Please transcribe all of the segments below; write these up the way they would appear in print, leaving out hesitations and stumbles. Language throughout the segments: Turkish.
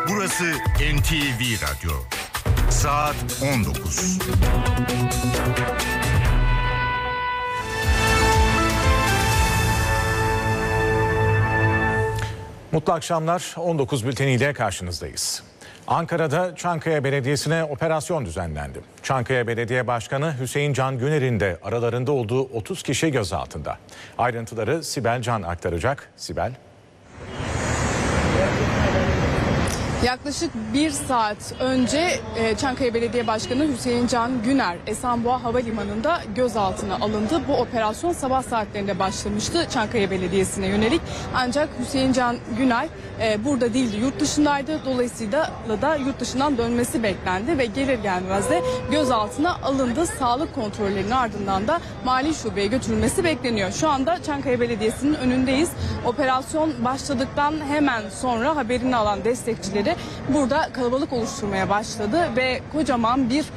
Burası NTV Radyo. Saat 19. Mutlu akşamlar. 19 bülteniyle karşınızdayız. Ankara'da Çankaya Belediyesi'ne operasyon düzenlendi. Çankaya Belediye Başkanı Hüseyin Can Güner'in de aralarında olduğu 30 kişi gözaltında. Ayrıntıları Sibel Can aktaracak. Sibel. Yaklaşık bir saat önce Çankaya Belediye Başkanı Hüseyin Can Güner Esenboğa Havalimanı'nda gözaltına alındı. Bu operasyon sabah saatlerinde başlamıştı Çankaya Belediyesi'ne yönelik. Ancak Hüseyin Can Güner burada değildi, yurt dışındaydı. Dolayısıyla da yurt dışından dönmesi beklendi ve gelir gelmez de gözaltına alındı. Sağlık kontrollerinin ardından da Mali Şube'ye götürülmesi bekleniyor. Şu anda Çankaya Belediyesi'nin önündeyiz. Operasyon başladıktan hemen sonra haberini alan destekçileri burada kalabalık oluşturmaya başladı ve kocaman bir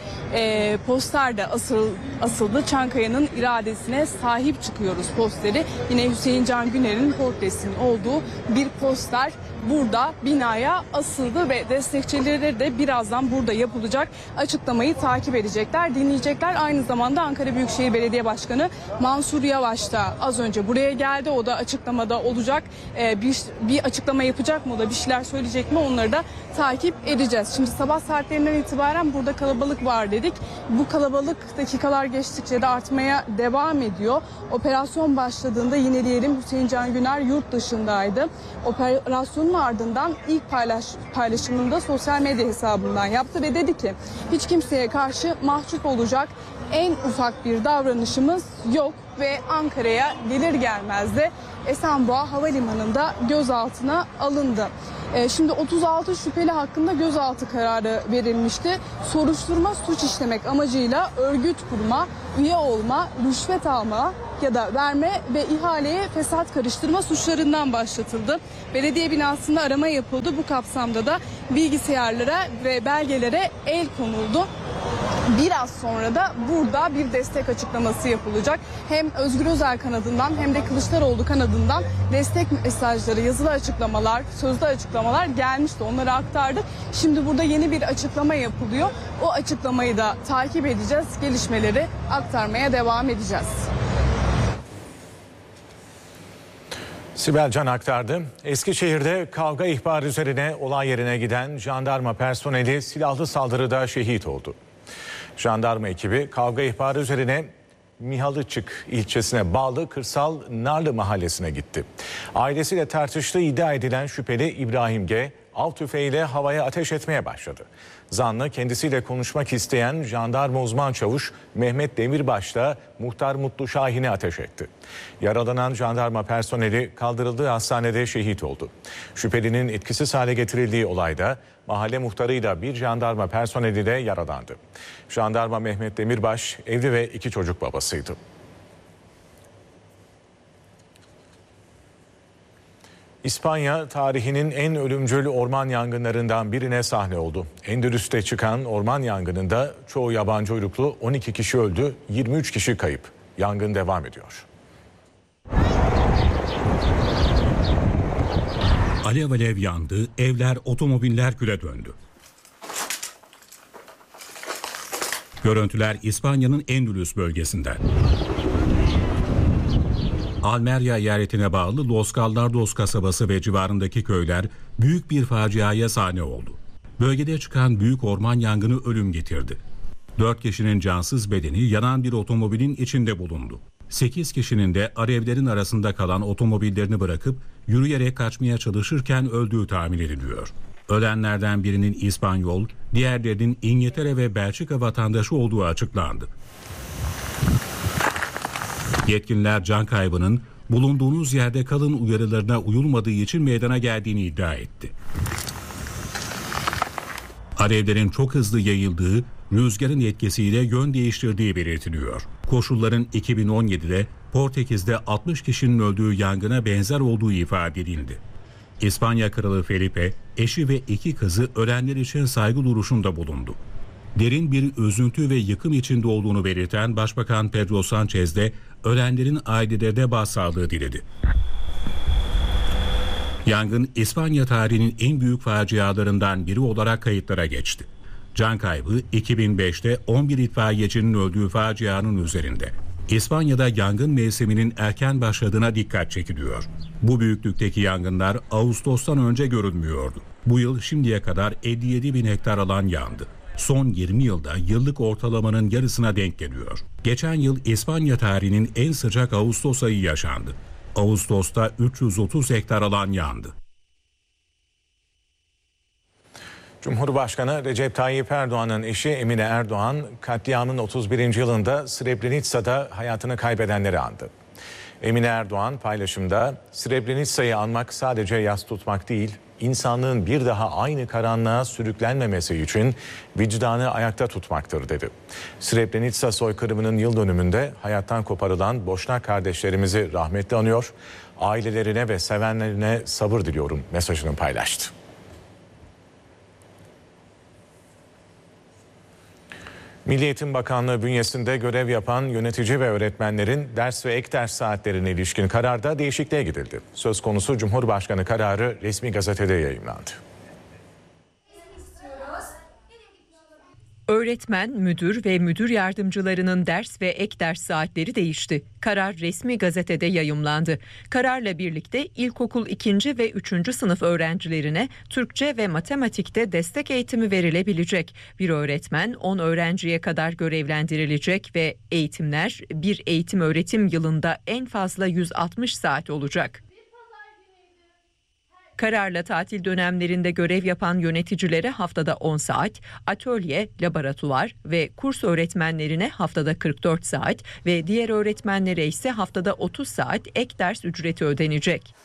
poster de asıldı. Çankaya'nın iradesine sahip çıkıyoruz posteri. Yine Hüseyin Can Güner'in portresinin olduğu bir poster burada binaya asıldı ve destekçileri de birazdan burada yapılacak açıklamayı takip edecekler, dinleyecekler. Aynı zamanda Ankara Büyükşehir Belediye Başkanı Mansur Yavaş da az önce buraya geldi. O da açıklamada olacak. Bir açıklama yapacak mı, o da bir şeyler söyleyecek mi, onları da takip edeceğiz. Şimdi sabah saatlerinden itibaren burada kalabalık var dedik. Bu kalabalık dakikalar geçtikçe de artmaya devam ediyor. Operasyon başladığında yine diyelim Hüseyin Can Güner yurt dışındaydı. Operasyonun ardından ilk paylaşımını da sosyal medya hesabından yaptı ve dedi ki hiç kimseye karşı mahcup olacak en ufak bir davranışımız yok ve Ankara'ya gelir gelmez de Esenboğa Havalimanı'nda gözaltına alındı. Şimdi 36 şüpheli hakkında gözaltı kararı verilmişti. Soruşturma suç işlemek amacıyla örgüt kurma, üye olma, rüşvet alma ya da verme ve ihaleye fesat karıştırma suçlarından başlatıldı. Belediye binasında arama yapıldı. Bu kapsamda da bilgisayarlara ve belgelere el konuldu. Biraz sonra da burada bir destek açıklaması yapılacak. Hem Özgür Özel kanadından hem de Kılıçdaroğlu kanadından destek mesajları, yazılı açıklamalar, sözlü açıklamalar gelmişti. Onları aktardık. Şimdi burada yeni bir açıklama yapılıyor. O açıklamayı da takip edeceğiz. Gelişmeleri aktarmaya devam edeceğiz. Sibel Can aktardı. Eskişehir'de kavga ihbarı üzerine olay yerine giden jandarma personeli silahlı saldırıda şehit oldu. Jandarma ekibi kavga ihbarı üzerine Mihalıçık ilçesine bağlı Kırsal Narlı mahallesine gitti. Ailesiyle tartıştığı iddia edilen şüpheli İbrahim G. av tüfeğiyle havaya ateş etmeye başladı. Zanlı kendisiyle konuşmak isteyen jandarma uzman çavuş Mehmet Demirbaş'la muhtar Mutlu Şahin'e ateş etti. Yaralanan jandarma personeli kaldırıldığı hastanede şehit oldu. Şüphelinin etkisiz hale getirildiği olayda mahalle muhtarıyla bir jandarma personeli de yaralandı. Jandarma Mehmet Demirbaş evli ve 2 çocuk babasıydı. İspanya tarihinin en ölümcül orman yangınlarından birine sahne oldu. Endülüs'te çıkan orman yangınında çoğu yabancı uyruklu 12 kişi öldü, 23 kişi kayıp. Yangın devam ediyor. Alev alev yandı, evler, otomobiller küle döndü. Görüntüler İspanya'nın Endülüs bölgesinden. Almeria eyaletine bağlı Los Gallardos kasabası ve civarındaki köyler büyük bir faciaya sahne oldu. Bölgede çıkan büyük orman yangını ölüm getirdi. 4 kişinin cansız bedeni yanan bir otomobilin içinde bulundu. 8 kişinin de alevlerin arasında kalan otomobillerini bırakıp yürüyerek kaçmaya çalışırken öldüğü tahmin ediliyor. Ölenlerden birinin İspanyol, diğerlerinin İngiltere ve Belçika vatandaşı olduğu açıklandı. Yetkililer can kaybının bulunduğunuz yerde kalın uyarılarına uyulmadığı için meydana geldiğini iddia etti. Alevlerin çok hızlı yayıldığı, rüzgarın etkisiyle yön değiştirdiği belirtiliyor. Koşulların 2017'de Portekiz'de 60 kişinin öldüğü yangına benzer olduğu ifade edildi. İspanya Kralı Felipe, eşi ve 2 kızı ölenler için saygı duruşunda bulundu. Derin bir üzüntü ve yıkım içinde olduğunu belirten Başbakan Pedro Sánchez de ölenlerin ailelerine başsağlığı diledi. Yangın İspanya tarihinin en büyük facialarından biri olarak kayıtlara geçti. Can kaybı 2005'te 11 itfaiyecinin öldüğü facianın üzerinde. İspanya'da yangın mevsiminin erken başladığına dikkat çekiliyor. Bu büyüklükteki yangınlar Ağustos'tan önce görülmüyordu. Bu yıl şimdiye kadar 57 bin hektar alan yandı. Son 20 yılda yıllık ortalamanın yarısına denk geliyor. Geçen yıl İspanya tarihinin en sıcak Ağustos ayı yaşandı. Ağustos'ta 330 hektar alan yandı. Cumhurbaşkanı Recep Tayyip Erdoğan'ın eşi Emine Erdoğan, katliamın 31. yılında Srebrenica'da hayatını kaybedenleri andı. Emine Erdoğan paylaşımda, Srebrenica'yı anmak sadece yas tutmak değil, insanlığın bir daha aynı karanlığa sürüklenmemesi için vicdanı ayakta tutmaktır dedi. Srebrenica soykırımının yıl dönümünde hayattan koparılan Boşnak kardeşlerimizi rahmetle anıyor, ailelerine ve sevenlerine sabır diliyorum mesajını paylaştı. Milli Eğitim Bakanlığı bünyesinde görev yapan yönetici ve öğretmenlerin ders ve ek ders saatlerine ilişkin kararda değişikliğe gidildi. Söz konusu Cumhurbaşkanı kararı resmi gazetede yayımlandı. Öğretmen, müdür ve müdür yardımcılarının ders ve ek ders saatleri değişti. Karar resmi gazetede yayımlandı. Kararla birlikte ilkokul 2. ve 3. sınıf öğrencilerine Türkçe ve matematikte destek eğitimi verilebilecek. Bir öğretmen 10 öğrenciye kadar görevlendirilecek ve eğitimler bir eğitim öğretim yılında en fazla 160 saat olacak. Kararla tatil dönemlerinde görev yapan yöneticilere haftada 10 saat, atölye, laboratuvar ve kurs öğretmenlerine haftada 44 saat ve diğer öğretmenlere ise haftada 30 saat ek ders ücreti ödenecek.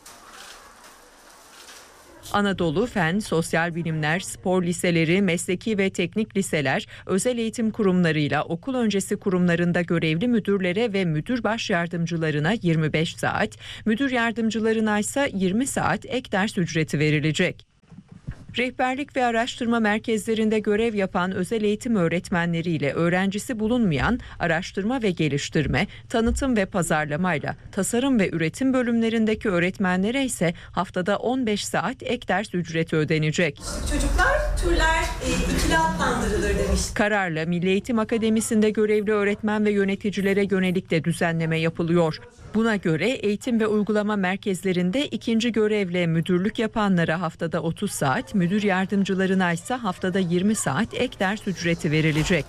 Anadolu Fen, Sosyal Bilimler, Spor Liseleri, Mesleki ve Teknik Liseler, özel eğitim kurumlarıyla okul öncesi kurumlarında görevli müdürlere ve müdür baş yardımcılarına 25 saat, müdür yardımcılarına ise 20 saat ek ders ücreti verilecek. Rehberlik ve araştırma merkezlerinde görev yapan özel eğitim öğretmenleriyle öğrencisi bulunmayan araştırma ve geliştirme, tanıtım ve pazarlamayla tasarım ve üretim bölümlerindeki öğretmenlere ise haftada 15 saat ek ders ücreti ödenecek. Çocuklar türler ikili adlandırılır demiş. Kararla Milli Eğitim Akademisi'nde görevli öğretmen ve yöneticilere yönelik de düzenleme yapılıyor. Buna göre eğitim ve uygulama merkezlerinde ikinci görevle müdürlük yapanlara haftada 30 saat, müdür yardımcılarına ise haftada 20 saat ek ders ücreti verilecek.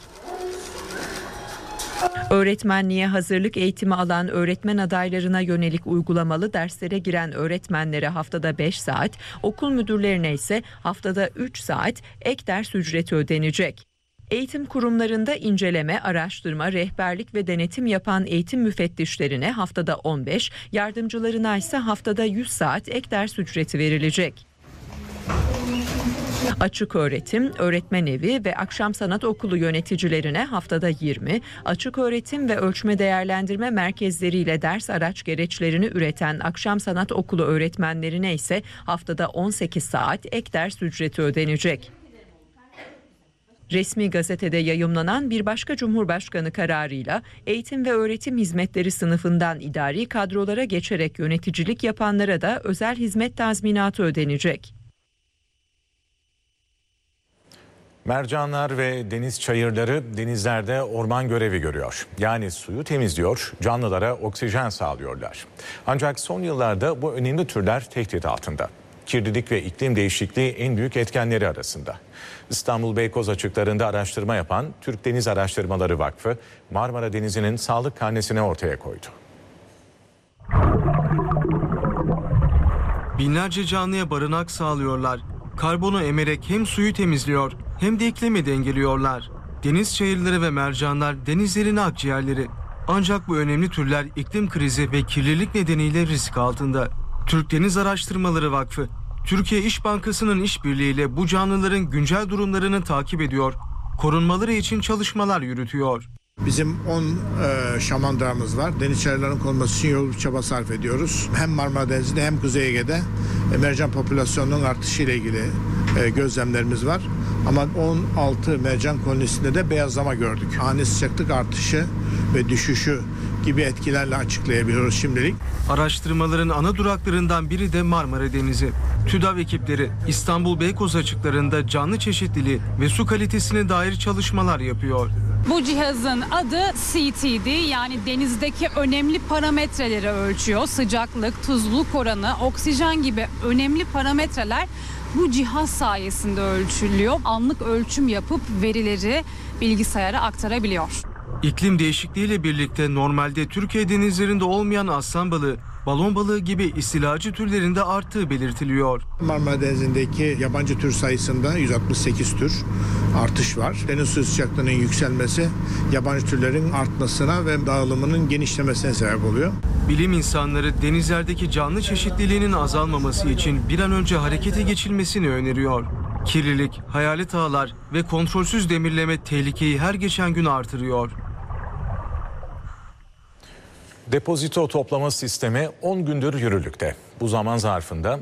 Öğretmenliğe hazırlık eğitimi alan öğretmen adaylarına yönelik uygulamalı derslere giren öğretmenlere haftada 5 saat, okul müdürlerine ise haftada 3 saat ek ders ücreti ödenecek. Eğitim kurumlarında inceleme, araştırma, rehberlik ve denetim yapan eğitim müfettişlerine haftada 15, yardımcılarına ise haftada 100 saat ek ders ücreti verilecek. Açık öğretim, öğretmen evi ve akşam sanat okulu yöneticilerine haftada 20, açık öğretim ve ölçme değerlendirme merkezleriyle ders araç gereçlerini üreten akşam sanat okulu öğretmenlerine ise haftada 18 saat ek ders ücreti ödenecek. Resmi gazetede yayımlanan bir başka Cumhurbaşkanı kararıyla eğitim ve öğretim hizmetleri sınıfından idari kadrolara geçerek yöneticilik yapanlara da özel hizmet tazminatı ödenecek. Mercanlar ve deniz çayırları denizlerde orman görevi görüyor. Yani suyu temizliyor, canlılara oksijen sağlıyorlar. Ancak son yıllarda bu önemli türler tehdit altında. Kirlilik ve iklim değişikliği en büyük etkenleri arasında. İstanbul Beykoz açıklarında araştırma yapan Türk Deniz Araştırmaları Vakfı, Marmara Denizi'nin sağlık karnesini ortaya koydu. Binlerce canlıya barınak sağlıyorlar. Karbonu emerek hem suyu temizliyor hem de iklimi dengeliyorlar. Deniz çayırları ve mercanlar denizlerin akciğerleri. Ancak bu önemli türler iklim krizi ve kirlilik nedeniyle risk altında. Türk Deniz Araştırmaları Vakfı, Türkiye İş Bankası'nın işbirliğiyle bu canlıların güncel durumlarını takip ediyor, korunmaları için çalışmalar yürütüyor. Bizim 10 şamandırağımız var. Deniz çayırlarının korunması için yol çaba sarf ediyoruz. Hem Marmara Denizi'nde hem Kuzey Ege'de mercan popülasyonunun artışı ile ilgili gözlemlerimiz var. Ama 16 mercan kolonisinde de beyazlama gördük. Ani sıcaklık artışı ve düşüşü gibi etkilerle açıklayabiliyoruz şimdilik. Araştırmaların ana duraklarından biri de Marmara Denizi. TÜDAV ekipleri İstanbul Beykoz açıklarında canlı çeşitliliği ve su kalitesine dair çalışmalar yapıyor. Bu cihazın adı CTD, yani denizdeki önemli parametreleri ölçüyor. Sıcaklık, tuzluluk oranı, oksijen gibi önemli parametreler bu cihaz sayesinde ölçülüyor. Anlık ölçüm yapıp verileri bilgisayara aktarabiliyor. İklim değişikliğiyle birlikte normalde Türkiye denizlerinde olmayan aslan balığı, balon balığı gibi istilacı türlerinde arttığı belirtiliyor. Marmara Denizi'ndeki yabancı tür sayısında 168 tür artış var. Deniz suyu sıcaklığının yükselmesi yabancı türlerin artmasına ve dağılımının genişlemesine sebep oluyor. Bilim insanları denizlerdeki canlı çeşitliliğinin azalmaması için bir an önce harekete geçilmesini öneriyor. Kirlilik, hayalet ağlar ve kontrolsüz demirleme tehlikeyi her geçen gün artırıyor. Depozito toplama sistemi 10 gündür yürürlükte. Bu zaman zarfında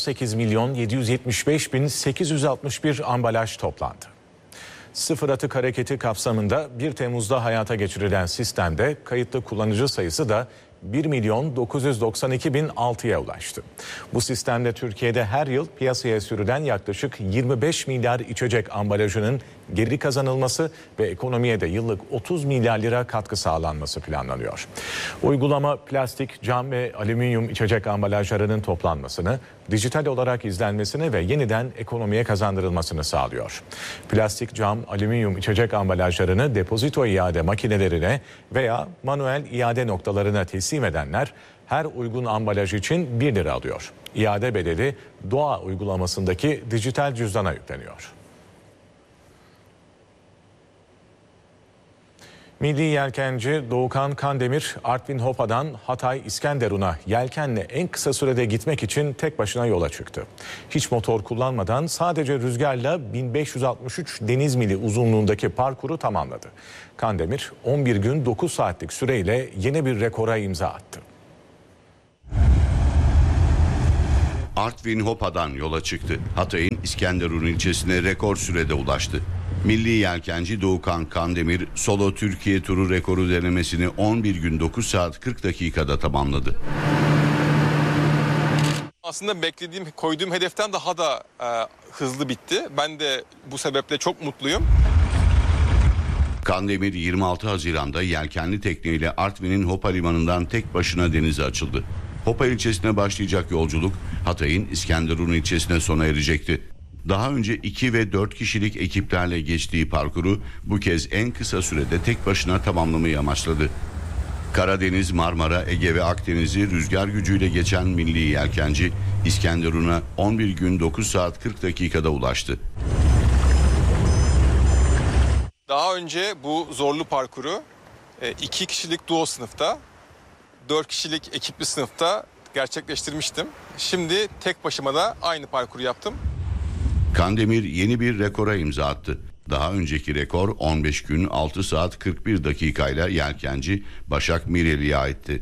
18.775.861 ambalaj toplandı. Sıfır atık hareketi kapsamında 1 Temmuz'da hayata geçirilen sistemde kayıtlı kullanıcı sayısı da 1.992.006'ya ulaştı. Bu sistemde Türkiye'de her yıl piyasaya sürülen yaklaşık 25 milyar içecek ambalajının geri kazanılması ve ekonomiye de yıllık 30 milyar lira katkı sağlanması planlanıyor. Uygulama plastik, cam ve alüminyum içecek ambalajlarının toplanmasını, dijital olarak izlenmesini ve yeniden ekonomiye kazandırılmasını sağlıyor. Plastik, cam, alüminyum içecek ambalajlarını depozito iade makinelerine veya manuel iade noktalarına teslim edenler her uygun ambalaj için 1 lira alıyor. İade bedeli Doğa uygulamasındaki dijital cüzdana yükleniyor. Milli yelkenci Doğukan Kandemir, Artvin Hopa'dan Hatay İskenderun'a yelkenle en kısa sürede gitmek için tek başına yola çıktı. Hiç motor kullanmadan sadece rüzgarla 1563 deniz mili uzunluğundaki parkuru tamamladı. Kandemir 11 gün 9 saatlik süreyle yeni bir rekora imza attı. Artvin Hopa'dan yola çıktı. Hatay'ın İskenderun ilçesine rekor sürede ulaştı. Milli yelkenci Doğukan Kandemir solo Türkiye turu rekoru denemesini 11 gün 9 saat 40 dakikada tamamladı. Aslında koyduğum hedeften daha da hızlı bitti. Ben de bu sebeple çok mutluyum. Kandemir 26 Haziran'da yelkenli tekneyle Artvin'in Hopa limanından tek başına denize açıldı. Hopa ilçesine başlayacak yolculuk Hatay'ın İskenderun ilçesine sona erecekti. Daha önce 2 ve 4 kişilik ekiplerle geçtiği parkuru bu kez en kısa sürede tek başına tamamlamayı amaçladı. Karadeniz, Marmara, Ege ve Akdeniz'i rüzgar gücüyle geçen milli yelkenci İskenderun'a 11 gün 9 saat 40 dakikada ulaştı. Daha önce bu zorlu parkuru 2 kişilik duo sınıfta, 4 kişilik ekipli sınıfta gerçekleştirmiştim. Şimdi tek başıma da aynı parkuru yaptım. Kandemir yeni bir rekora imza attı. Daha önceki rekor 15 gün 6 saat 41 dakikayla yelkenci Başak Mireli'ye aitti.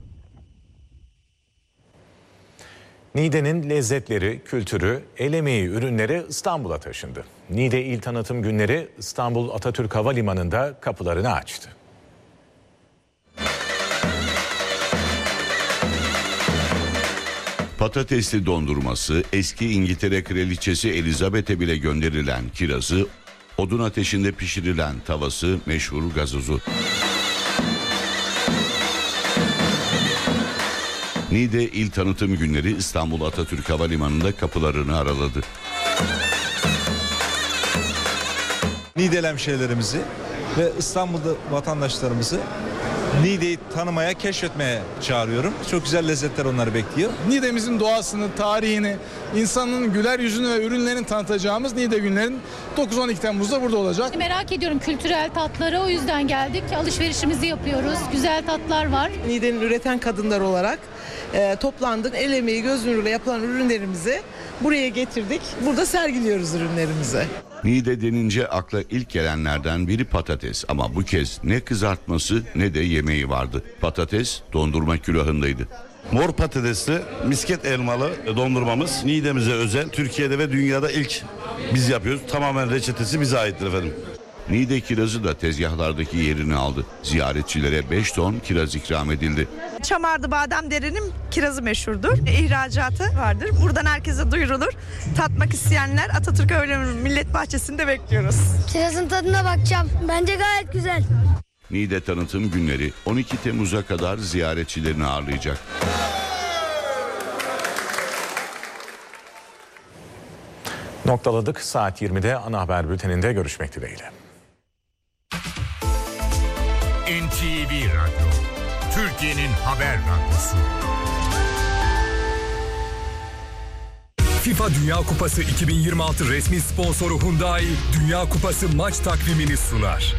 Niğde'nin lezzetleri, kültürü, el emeği ürünleri İstanbul'a taşındı. Niğde İl Tanıtım Günleri İstanbul Atatürk Havalimanı'nda kapılarını açtı. Patatesli dondurması, eski İngiltere Kraliçesi Elizabeth'e bile gönderilen kirazı, odun ateşinde pişirilen tavası, meşhur gazozu. Niğde İl Tanıtım Günleri İstanbul Atatürk Havalimanı'nda kapılarını araladı. Niğde'li hemşehrilerimizi ve İstanbul'da vatandaşlarımızı Niğde'yi tanımaya, keşfetmeye çağırıyorum. Çok güzel lezzetler onları bekliyor. Niğde'mizin doğasını, tarihini, insanın güler yüzünü ve ürünlerini tanıtacağımız Niğde günlerin 9-12 Temmuz'da burada olacak. Merak ediyorum kültürel tatları, o yüzden geldik. Alışverişimizi yapıyoruz. Güzel tatlar var. Niğde'nin üreten kadınlar olarak toplandık. El emeği, göz nuruyla yapılan ürünlerimizi buraya getirdik. Burada sergiliyoruz ürünlerimizi. Niğde denince akla ilk gelenlerden biri patates ama bu kez ne kızartması ne de yemeği vardı. Patates dondurma külahındaydı. Mor patatesli misket elmalı dondurmamız Niğde'mize özel. Türkiye'de ve dünyada ilk biz yapıyoruz. Tamamen reçetesi bize aittir efendim. Niğde kirazı da tezgahlardaki yerini aldı. Ziyaretçilere 5 ton kiraz ikram edildi. Çamardı Bademdere'nin kirazı meşhurdur. İhracatı vardır. Buradan herkese duyurulur. Tatmak isteyenler Atatürk Öğlen Millet Bahçesi'nde bekliyoruz. Kirazın tadına bakacağım. Bence gayet güzel. Niğde tanıtım günleri 12 Temmuz'a kadar ziyaretçilerini ağırlayacak. Noktaladık. Saat 20'de ana haber bülteninde görüşmek dileğiyle. NTV Radyo, Türkiye'nin haber radyosu. FIFA Dünya Kupası 2026 resmi sponsoru Hyundai, Dünya Kupası maç takvimini sunar.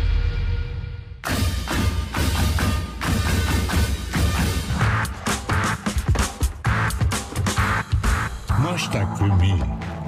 Maç takvimi.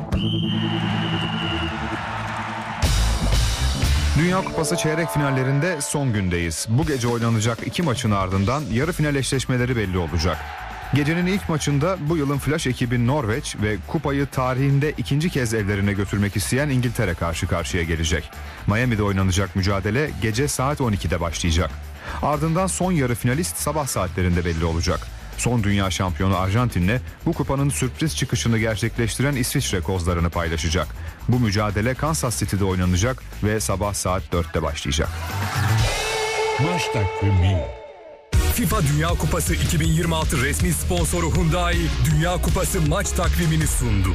Dünya Kupası çeyrek finallerinde son gündeyiz. Bu gece oynanacak 2 maçın ardından yarı final eşleşmeleri belli olacak. Gecenin ilk maçında bu yılın Flash ekibi Norveç ve kupayı tarihinde ikinci kez evlerine götürmek isteyen İngiltere karşı karşıya gelecek. Miami'de oynanacak mücadele gece saat 12'de başlayacak. Ardından son yarı finalist sabah saatlerinde belli olacak. Son dünya şampiyonu Arjantin'le bu kupanın sürpriz çıkışını gerçekleştiren İsviçre kozlarını paylaşacak. Bu mücadele Kansas City'de oynanacak ve sabah saat 4'te başlayacak. Maç takvimi. FIFA Dünya Kupası 2026 resmi sponsoru Hyundai, Dünya Kupası maç takvimini sundu.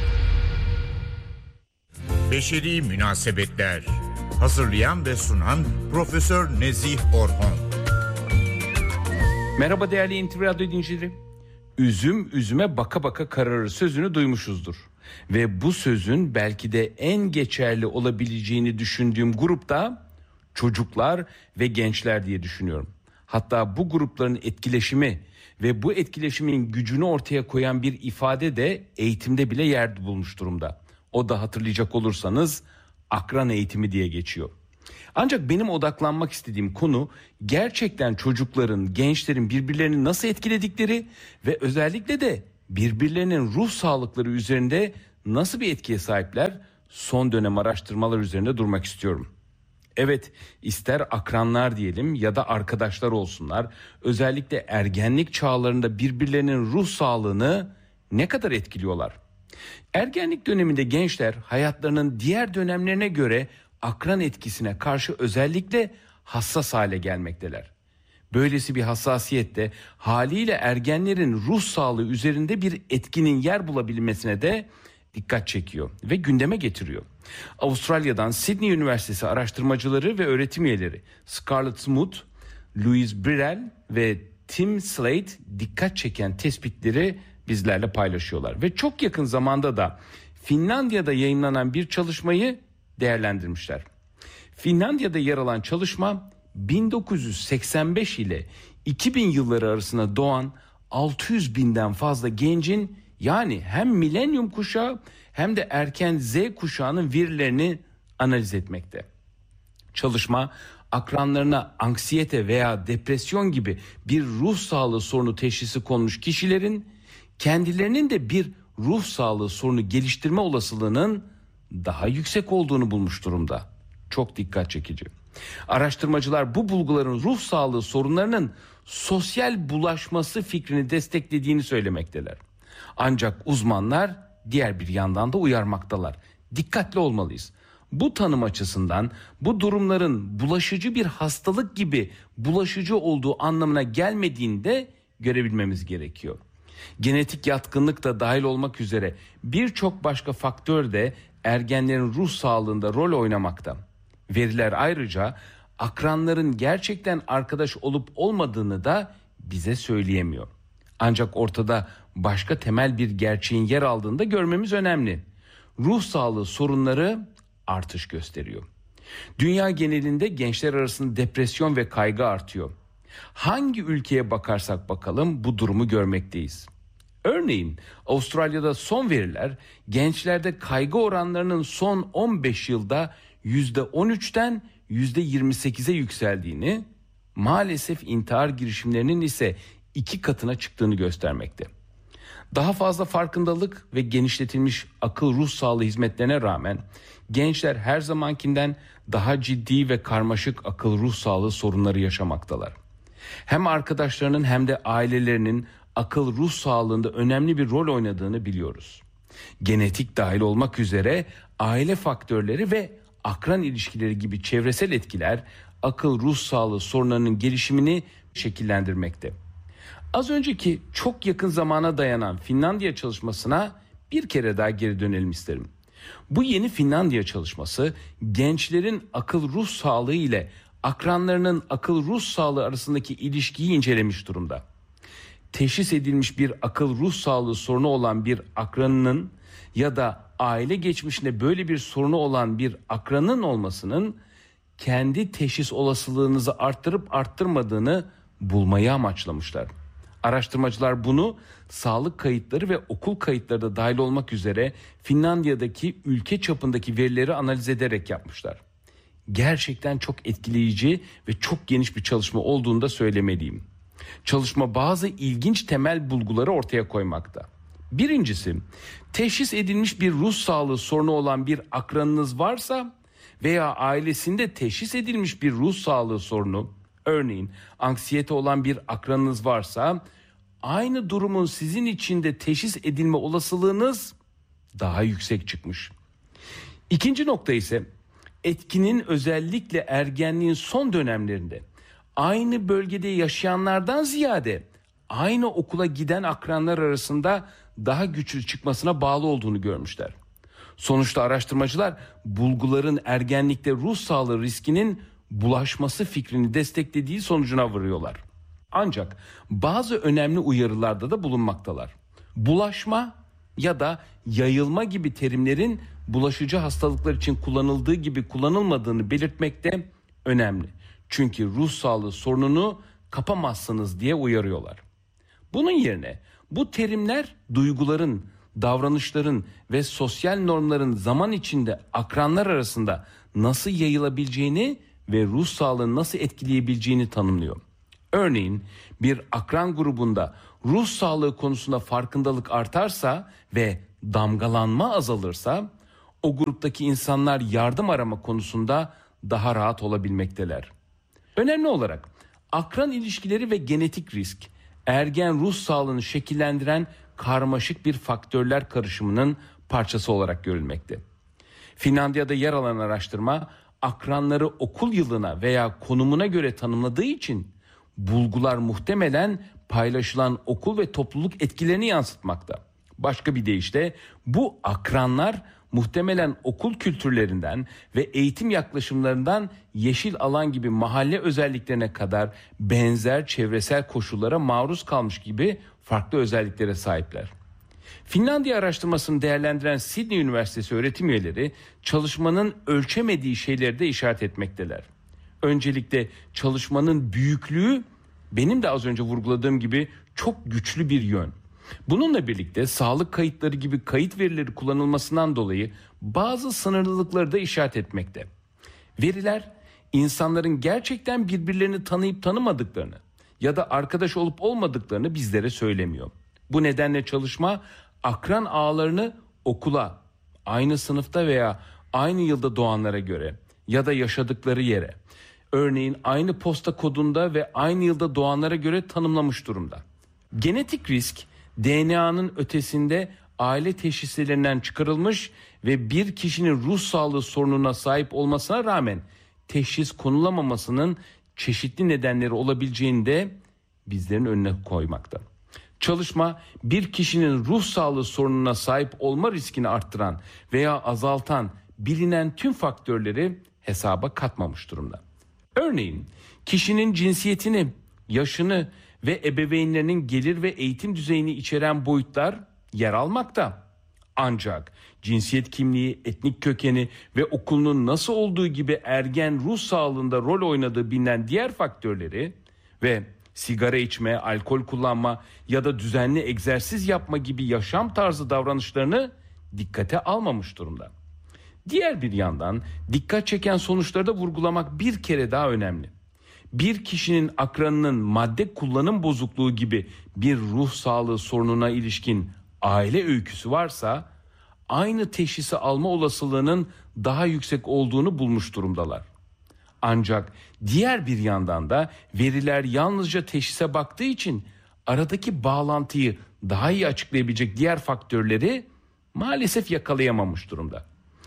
Beşeri Münasebetler. Hazırlayan ve sunan Profesör Nezih Orhon. Merhaba değerli NTV Radyo dinleyicileri. Üzüm üzüme baka baka kararır sözünü duymuşuzdur. Ve bu sözün belki de en geçerli olabileceğini düşündüğüm grupta çocuklar ve gençler diye düşünüyorum. Hatta bu grupların etkileşimi ve bu etkileşimin gücünü ortaya koyan bir ifade de eğitimde bile yer bulmuş durumda. O da hatırlayacak olursanız akran eğitimi diye geçiyor. Ancak benim odaklanmak istediğim konu gerçekten çocukların, gençlerin birbirlerini nasıl etkiledikleri ve özellikle de birbirlerinin ruh sağlıkları üzerinde nasıl bir etkiye sahipler, son dönem araştırmalar üzerinde durmak istiyorum. Evet, ister akranlar diyelim ya da arkadaşlar olsunlar, özellikle ergenlik çağlarında birbirlerinin ruh sağlığını ne kadar etkiliyorlar? Ergenlik döneminde gençler hayatlarının diğer dönemlerine göre akran etkisine karşı özellikle hassas hale gelmekteler. Böylesi bir hassasiyet de haliyle ergenlerin ruh sağlığı üzerinde bir etkinin yer bulabilmesine de dikkat çekiyor ve gündeme getiriyor. Avustralya'dan Sydney Üniversitesi araştırmacıları ve öğretim üyeleri Scarlett Smoot, Louise Birrell ve Tim Slade dikkat çeken tespitleri bizlerle paylaşıyorlar. Ve çok yakın zamanda da Finlandiya'da yayınlanan bir çalışmayı değerlendirmişler. Finlandiya'da yer alan çalışma 1985 ile 2000 yılları arasında doğan 600 binden fazla gencin, yani hem milenyum kuşağı hem de erken Z kuşağının verilerini analiz etmekte. Çalışma akranlarına anksiyete veya depresyon gibi bir ruh sağlığı sorunu teşhisi konmuş kişilerin kendilerinin de bir ruh sağlığı sorunu geliştirme olasılığının daha yüksek olduğunu bulmuş durumda. Çok dikkat çekici. Araştırmacılar bu bulguların ruh sağlığı sorunlarının sosyal bulaşması fikrini desteklediğini söylemekteler. Ancak uzmanlar diğer bir yandan da uyarmaktalar. Dikkatli olmalıyız. Bu tanım açısından bu durumların bulaşıcı bir hastalık gibi bulaşıcı olduğu anlamına gelmediğini de görebilmemiz gerekiyor. Genetik yatkınlık da dahil olmak üzere birçok başka faktör de ergenlerin ruh sağlığında rol oynamakta. Veriler ayrıca akranların gerçekten arkadaş olup olmadığını da bize söyleyemiyor. Ancak ortada başka temel bir gerçeğin yer aldığını da görmemiz önemli. Ruh sağlığı sorunları artış gösteriyor. Dünya genelinde gençler arasında depresyon ve kaygı artıyor. Hangi ülkeye bakarsak bakalım bu durumu görmekteyiz. Örneğin Avustralya'da son veriler gençlerde kaygı oranlarının son 15 yılda %13'ten %28'e yükseldiğini, maalesef intihar girişimlerinin ise 2 katına çıktığını göstermekte. Daha fazla farkındalık ve genişletilmiş akıl ruh sağlığı hizmetlerine rağmen gençler her zamankinden daha ciddi ve karmaşık akıl ruh sağlığı sorunları yaşamaktalar. Hem arkadaşlarının hem de ailelerinin akıl ruh sağlığında önemli bir rol oynadığını biliyoruz. Genetik dahil olmak üzere aile faktörleri ve akran ilişkileri gibi çevresel etkiler akıl ruh sağlığı sorunlarının gelişimini şekillendirmekte. Az önceki çok yakın zamana dayanan Finlandiya çalışmasına bir kere daha geri dönelim isterim. Bu yeni Finlandiya çalışması gençlerin akıl ruh sağlığı ile akranlarının akıl ruh sağlığı arasındaki ilişkiyi incelemiş durumda. Teşhis edilmiş bir akıl ruh sağlığı sorunu olan bir akranının ya da aile geçmişinde böyle bir sorunu olan bir akranın olmasının kendi teşhis olasılığınızı arttırıp arttırmadığını bulmayı amaçlamışlar. Araştırmacılar bunu sağlık kayıtları ve okul kayıtları da dahil olmak üzere Finlandiya'daki ülke çapındaki verileri analiz ederek yapmışlar. Gerçekten çok etkileyici ve çok geniş bir çalışma olduğunu da söylemeliyim. Çalışma bazı ilginç temel bulguları ortaya koymakta. Birincisi, teşhis edilmiş bir ruh sağlığı sorunu olan bir akranınız varsa veya ailesinde teşhis edilmiş bir ruh sağlığı sorunu, örneğin anksiyete olan bir akranınız varsa, aynı durumun sizin için de teşhis edilme olasılığınız daha yüksek çıkmış. İkinci nokta ise etkinin özellikle ergenliğin son dönemlerinde aynı bölgede yaşayanlardan ziyade aynı okula giden akranlar arasında daha güçlü çıkmasına bağlı olduğunu görmüşler. Sonuçta araştırmacılar bulguların ergenlikte ruh sağlığı riskinin bulaşması fikrini desteklediği sonucuna varıyorlar. Ancak bazı önemli uyarılarda da bulunmaktalar. Bulaşma ya da yayılma gibi terimlerin bulaşıcı hastalıklar için kullanıldığı gibi kullanılmadığını belirtmek de önemli. Çünkü ruh sağlığı sorununu kapamazsınız diye uyarıyorlar. Bunun yerine bu terimler duyguların, davranışların ve sosyal normların zaman içinde akranlar arasında nasıl yayılabileceğini ve ruh sağlığını nasıl etkileyebileceğini tanımlıyor. Örneğin bir akran grubunda ruh sağlığı konusunda farkındalık artarsa ve damgalanma azalırsa o gruptaki insanlar yardım arama konusunda daha rahat olabilmekteler. Önemli olarak akran ilişkileri ve genetik risk ergen ruh sağlığını şekillendiren karmaşık bir faktörler karışımının parçası olarak görülmekte. Finlandiya'da yer alan araştırma akranları okul yılına veya konumuna göre tanımladığı için bulgular muhtemelen paylaşılan okul ve topluluk etkilerini yansıtmakta. Başka bir deyişle bu akranlar muhtemelen okul kültürlerinden ve eğitim yaklaşımlarından yeşil alan gibi mahalle özelliklerine kadar benzer çevresel koşullara maruz kalmış gibi farklı özelliklere sahipler. Finlandiya araştırmasını değerlendiren Sydney Üniversitesi öğretim üyeleri çalışmanın ölçemediği şeyleri de işaret etmekteler. Öncelikle çalışmanın büyüklüğü benim de az önce vurguladığım gibi çok güçlü bir yön. Bununla birlikte sağlık kayıtları gibi kayıt verileri kullanılmasından dolayı bazı sınırlılıkları da işaret etmekte. Veriler insanların gerçekten birbirlerini tanıyıp tanımadıklarını ya da arkadaş olup olmadıklarını bizlere söylemiyor. Bu nedenle çalışma akran ağlarını okula, aynı sınıfta veya aynı yılda doğanlara göre ya da yaşadıkları yere, örneğin aynı posta kodunda ve aynı yılda doğanlara göre tanımlamış durumda. Genetik risk DNA'nın ötesinde aile teşhislerinden çıkarılmış ve bir kişinin ruh sağlığı sorununa sahip olmasına rağmen teşhis konulamamasının çeşitli nedenleri olabileceğini de bizlerin önüne koymakta. Çalışma bir kişinin ruh sağlığı sorununa sahip olma riskini arttıran veya azaltan bilinen tüm faktörleri hesaba katmamış durumda. Örneğin kişinin cinsiyetini, yaşını ve ebeveynlerinin gelir ve eğitim düzeyini içeren boyutlar yer almakta. Ancak cinsiyet kimliği, etnik kökeni ve okulunun nasıl olduğu gibi ergen ruh sağlığında rol oynadığı bilinen diğer faktörleri ve sigara içme, alkol kullanma ya da düzenli egzersiz yapma gibi yaşam tarzı davranışlarını dikkate almamış durumda. Diğer bir yandan dikkat çeken sonuçları da vurgulamak bir kere daha önemli. bir kişinin akranının madde kullanım bozukluğu gibi bir ruh sağlığı sorununa ilişkin aile öyküsü varsa aynı teşhisi alma olasılığının daha yüksek olduğunu bulmuş durumdalar. Ancak diğer bir yandan da veriler yalnızca teşhise baktığı için aradaki bağlantıyı daha iyi açıklayabilecek diğer faktörleri maalesef yakalayamamış durumda.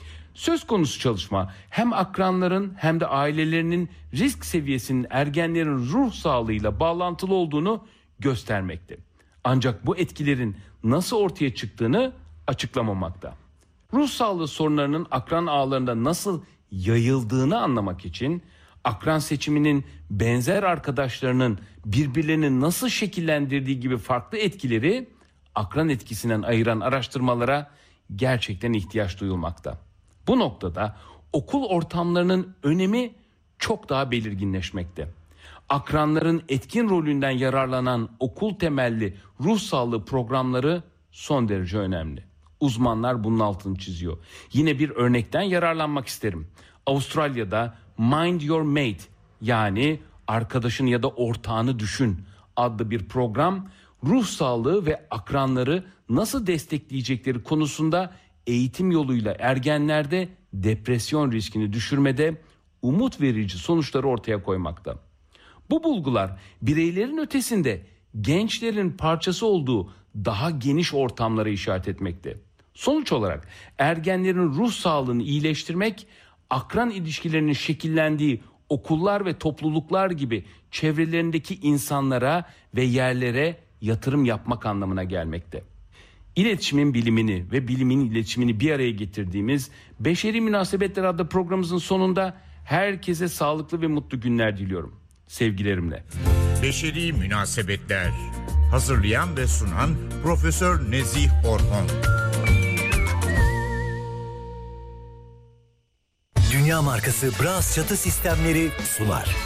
Söz konusu çalışma hem akranların hem de ailelerinin risk seviyesinin ergenlerin ruh sağlığıyla bağlantılı olduğunu göstermekte. Ancak bu etkilerin nasıl ortaya çıktığını açıklamamakta. Ruh sağlığı sorunlarının akran ağlarında nasıl yayıldığını anlamak için akran seçiminin benzer arkadaşlarının birbirlerini nasıl şekillendirdiği gibi farklı etkileri akran etkisinden ayıran araştırmalara gerçekten ihtiyaç duyulmakta. Bu noktada okul ortamlarının önemi çok daha belirginleşmekte. Akranların etkin rolünden yararlanan okul temelli ruh sağlığı programları son derece önemli. Uzmanlar bunun altını çiziyor. Yine bir örnekten yararlanmak isterim. Avustralya'da Mind Your Mate, yani arkadaşın ya da ortağını düşün adlı bir program ruh sağlığı ve akranları nasıl destekleyecekleri konusunda eğitim yoluyla ergenlerde depresyon riskini düşürmede umut verici sonuçları ortaya koymakta. Bu bulgular bireylerin ötesinde gençlerin parçası olduğu daha geniş ortamlara işaret etmekte. Sonuç olarak ergenlerin ruh sağlığını iyileştirmek, akran ilişkilerinin şekillendiği okullar ve topluluklar gibi çevrelerindeki insanlara ve yerlere yatırım yapmak anlamına gelmekte. İletişimin bilimini ve bilimin iletişimini bir araya getirdiğimiz Beşeri Münasebetler adlı programımızın sonunda herkese sağlıklı ve mutlu günler diliyorum. Sevgilerimle. Beşeri Münasebetler. Hazırlayan ve sunan Profesör Nezih Orhon. Dünya markası Bras çatı sistemleri sunar.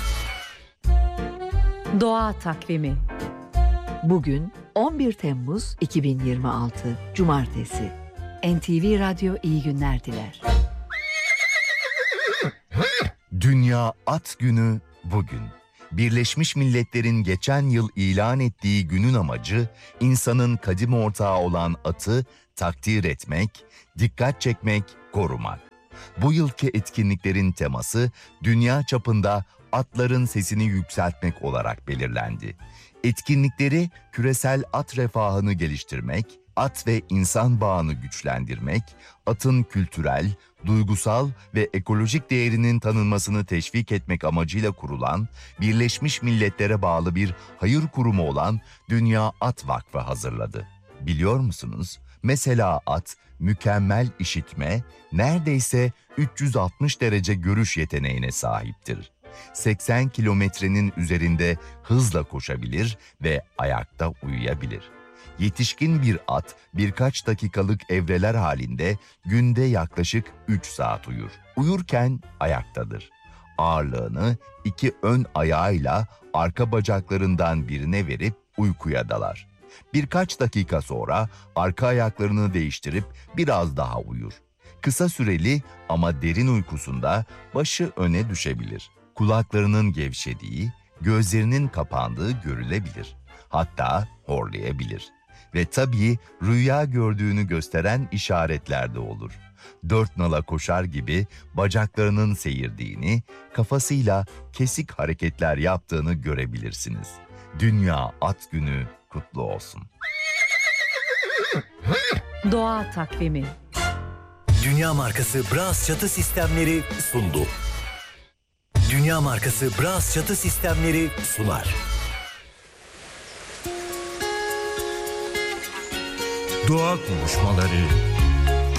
Doğa takvimi. Bugün 11 Temmuz 2026 Cumartesi. NTV Radyo iyi günler diler. Dünya At Günü bugün. Birleşmiş Milletler'in geçen yıl ilan ettiği günün amacı, insanın kadim ortağı olan atı takdir etmek, dikkat çekmek, korumak. Bu yılki etkinliklerin teması, dünya çapında atların sesini yükseltmek olarak belirlendi. Etkinlikleri küresel at refahını geliştirmek, at ve insan bağını güçlendirmek, atın kültürel, duygusal ve ekolojik değerinin tanınmasını teşvik etmek amacıyla kurulan, Birleşmiş Milletler'e bağlı bir hayır kurumu olan Dünya At Vakfı hazırladı. Biliyor musunuz? Mesela at, mükemmel işitme, neredeyse 360 derece görüş yeteneğine sahiptir. 80 kilometrenin üzerinde hızla koşabilir ve ayakta uyuyabilir. Yetişkin bir at birkaç dakikalık evreler halinde günde yaklaşık 3 saat uyur. Uyurken ayaktadır. Ağırlığını 2 ön ayağıyla arka bacaklarından birine verip uykuya dalar. Birkaç dakika sonra arka ayaklarını değiştirip biraz daha uyur. Kısa süreli ama derin uykusunda başı öne düşebilir. Kulaklarının gevşediği, gözlerinin kapandığı görülebilir. Hatta horlayabilir. Ve tabii rüya gördüğünü gösteren işaretler de olur. 4 nala koşar gibi bacaklarının seyirdiğini, kafasıyla kesik hareketler yaptığını görebilirsiniz. Dünya At Günü kutlu olsun. Doğa takvimi. Dünya markası Bras çatı sistemleri sundu. Dünya markası Bras çatı sistemleri sunar. Doğa konuşmaları.